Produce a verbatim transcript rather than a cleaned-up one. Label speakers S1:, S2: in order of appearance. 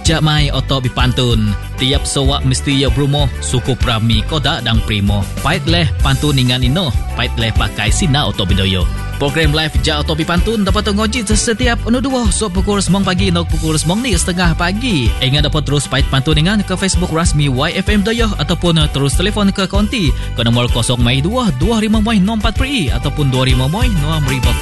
S1: Jak mai oto bipantun. Tiap sowak mesti ya brumo suku prami koda dan primo. Pait leh pantun ingan ino. Pait leh pakai sina oto bidoyo. Program live Jak oto bipantun dapat ngoji setiap anu dua so pukul sembilan pagi nok pukul sembilan ni setengah pagi. Ingat dapat terus pait pantun ingan ke Facebook rasmi Y F M Doyo ataupun terus telefon ke konti ke nomor kosong mai dua dua lima mai enam empat peri ataupun dua lima mai enam lima